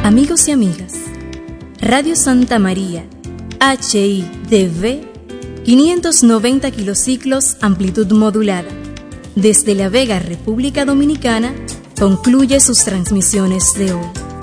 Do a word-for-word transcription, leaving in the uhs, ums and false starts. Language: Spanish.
Amigos y amigas, Radio Santa María, H I D V, quinientos noventa kilociclos, amplitud modulada, desde La Vega, República Dominicana, concluye sus transmisiones de hoy.